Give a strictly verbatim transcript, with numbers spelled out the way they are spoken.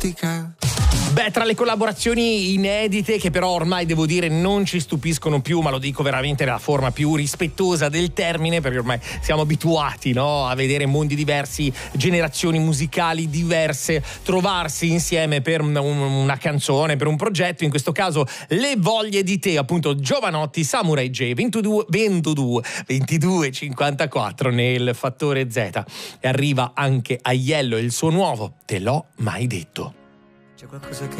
dimentica. Beh, tra le collaborazioni inedite, che però ormai devo dire non ci stupiscono più, ma lo dico veramente nella forma più rispettosa del termine, perché ormai siamo abituati, no, a vedere mondi diversi, generazioni musicali diverse, trovarsi insieme per un, una canzone, per un progetto. In questo caso Le Voglie di Te, appunto Giovanotti, Samurai J, ventidue ventidue ventidue cinquantaquattro nel fattore Z. E arriva anche Aiello e il suo nuovo Te l'ho mai detto. C'è qualcosa che